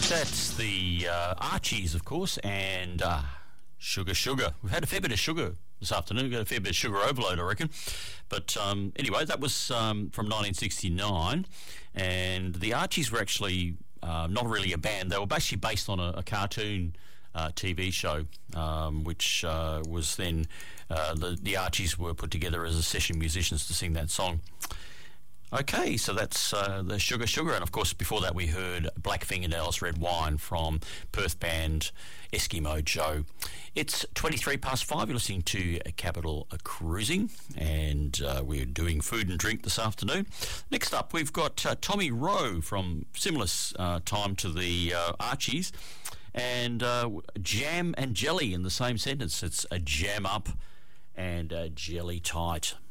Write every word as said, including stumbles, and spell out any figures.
That's the uh, Archies, of course, and uh, Sugar Sugar. We've had a fair bit of sugar this afternoon. We've got a fair bit of sugar overload, I reckon. But um, anyway, that was um, from nineteen sixty-nine, and the Archies were actually uh, not really a band. They were basically based on a, a cartoon uh, T V show, um, which uh, was then uh, the, the Archies were put together as a session musicians to sing that song. Okay, so that's uh, the Sugar Sugar, and of course before that we heard Black Fingernails Red Wine from Perth band Eskimo Joe. It's twenty-three past five, you're listening to Capital Cruising, and uh, we're doing food and drink this afternoon. Next up we've got uh, Tommy Rowe from similar uh, time to the uh, Archies, and uh, jam and jelly in the same sentence. It's a jam up and a jelly tight.